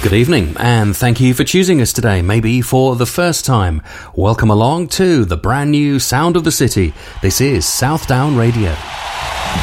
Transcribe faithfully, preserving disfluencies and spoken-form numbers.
Good evening, and thank you for choosing us today, maybe for the first time. Welcome along to the brand new sound of the city. This is Southdown Radio.